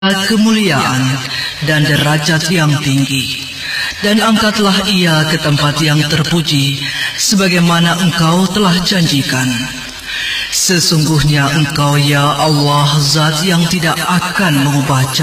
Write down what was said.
kemuliaan dan derajat yang tinggi, dan angkatlah ia ke tempat yang terpuji, sebagaimana Engkau telah janjikan. Sesungguhnya Engkau, ya Allah, Zat yang tidak akan mengubah